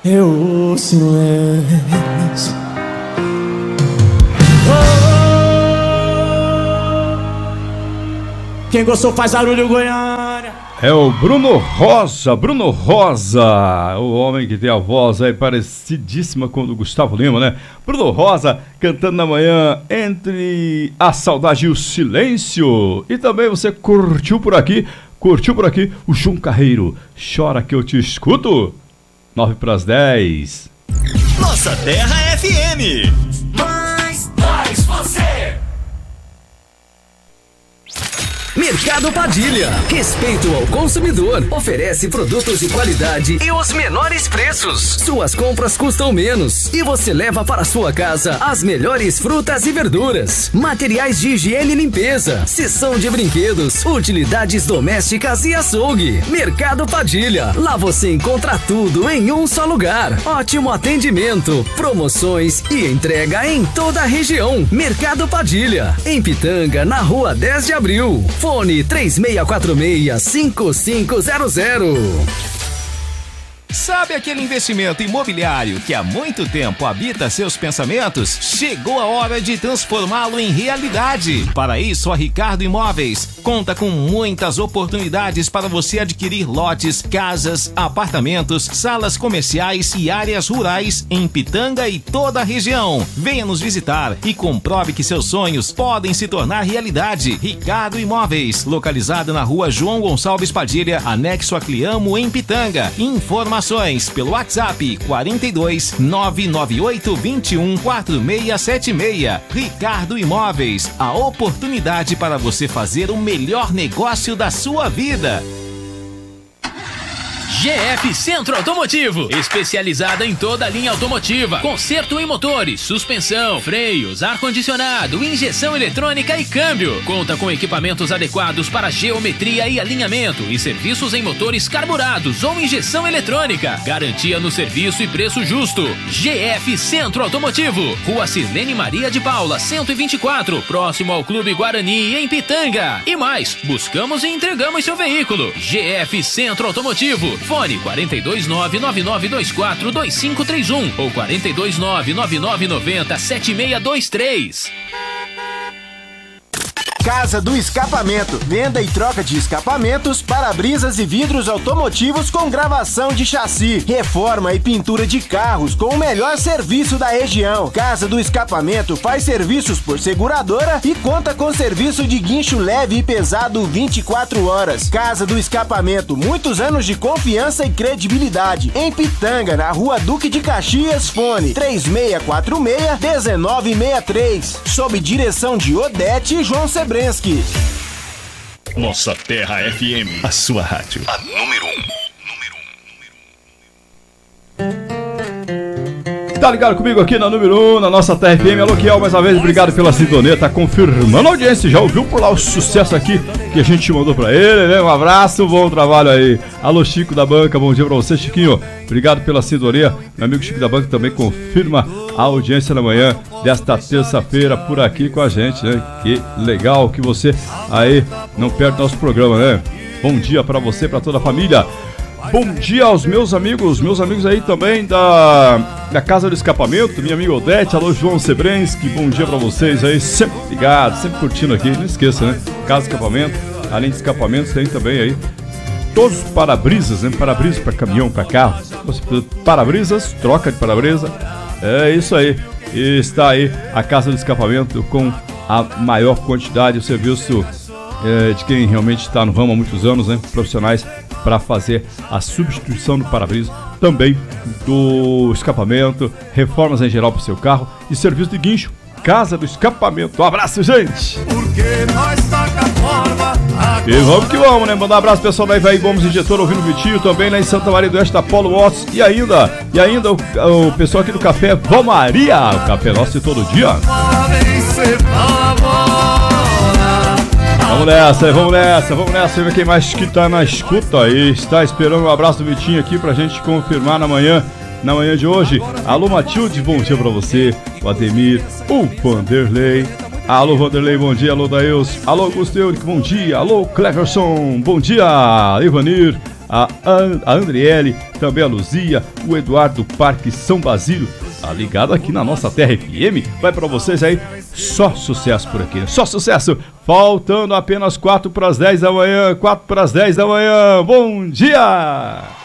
o silêncio. Quem gostou faz barulho, Goiânia. É o Bruno Rosa, o homem que tem a voz aí parecidíssima com o do Gustavo Lima, né? Bruno Rosa cantando na manhã Entre a Saudade e o Silêncio. E também você curtiu por aqui o João Carreiro, Chora Que Eu Te Escuto, 9:10. Nossa Terra FM. Mais você. Mercado Padilha, respeito ao consumidor, oferece produtos de qualidade e os menores preços. Suas compras custam menos e você leva para sua casa as melhores frutas e verduras, materiais de higiene e limpeza, seção de brinquedos, utilidades domésticas e açougue. Mercado Padilha, lá você encontra tudo em um só lugar. Ótimo atendimento, promoções e entrega em toda a região. Mercado Padilha, em Pitanga, na rua 10 de abril. Fone 3646-5500. Sabe aquele investimento imobiliário que há muito tempo habita seus pensamentos? Chegou a hora de transformá-lo em realidade. Para isso, a Ricardo Imóveis conta com muitas oportunidades para você adquirir lotes, casas, apartamentos, salas comerciais e áreas rurais em Pitanga e toda a região. Venha nos visitar e comprove que seus sonhos podem se tornar realidade. Ricardo Imóveis, localizado na rua João Gonçalves Padilha, anexo a Cliamo, em Pitanga. Informações pelo WhatsApp 42 998 21 4676. Ricardo Imóveis, a oportunidade para você fazer o melhor negócio da sua vida. GF Centro Automotivo, especializada em toda a linha automotiva, conserto em motores, suspensão, freios, ar-condicionado, injeção eletrônica e câmbio. Conta com equipamentos adequados para geometria e alinhamento e serviços em motores carburados ou injeção eletrônica. Garantia no serviço e preço justo. GF Centro Automotivo, Rua Sirlene Maria de Paula, 124, próximo ao Clube Guarani, em Pitanga. E mais, buscamos e entregamos seu veículo. GF Centro Automotivo, fone 42999242531 ou 42999907623. Casa do Escapamento, venda e troca de escapamentos, para-brisas e vidros automotivos com gravação de chassi, reforma e pintura de carros com o melhor serviço da região. Casa do Escapamento faz serviços por seguradora e conta com serviço de guincho leve e pesado 24 horas. Casa do Escapamento, muitos anos de confiança e credibilidade. Em Pitanga, na rua Duque de Caxias, fone 3646-1963, sob direção de Odete e João Sebrensky. Nossa Terra FM, a sua rádio, a número 1. Tá ligado comigo aqui na número 1, na Nossa Terra FM. Alô, Kiel, mais uma vez, obrigado pela sintonia, tá confirmando a audiência. Já ouviu por lá o sucesso aqui que a gente mandou pra ele, né? Um abraço, bom trabalho aí. Alô, Chico da Banca, bom dia pra você, Chiquinho. Obrigado pela sintonia. Meu amigo Chico da Banca também confirma a audiência na manhã desta terça-feira por aqui com a gente, né? Que legal que você aí não perde nosso programa, né? Bom dia pra você, pra toda a família. Bom dia aos meus amigos aí também da Casa do Escapamento, minha amiga Odete, alô João Sebrensky, bom dia pra vocês aí, sempre ligados, sempre curtindo aqui, não esqueça, né? Casa do Escapamento, além de escapamentos, tem também aí todos os para-brisas, né? Para-brisas para caminhão, para carro, para-brisas, troca de para-brisa, é isso aí. E está aí a Casa do Escapamento com a maior quantidade de serviço de quem realmente está no ramo há muitos anos, né? Profissionais para fazer a substituição do para-brisa, também do escapamento, reformas em geral para o seu carro e serviço de guincho. Casa do Escapamento. Um abraço, gente! E vamos que vamos, né? Mandar um abraço pessoal da Ivaí Gomes Injetor, ouvindo o Vitinho, também lá em Santa Maria do Oeste, da Polo Watts, e ainda o pessoal aqui do Café Vó Maria, o café nosso de todo dia. Vamos nessa, vamos ver quem mais que tá na escuta aí, está esperando um abraço do Vitinho aqui pra gente confirmar na manhã de hoje. Alô Matilde, bom dia pra você, o Ademir, o Vanderlei, alô Vanderlei, bom dia, alô Daeus, alô Augusto Eurico, bom dia, alô Cleverson, bom dia, Ivanir, a Andriele, também a Luzia, o Eduardo Parque São Basílio, tá ligado aqui na nossa Terra FM. Vai pra vocês aí, só sucesso por aqui, só sucesso. Faltando apenas 4 para as 10 da manhã, 4 para as 10 da manhã. Bom dia!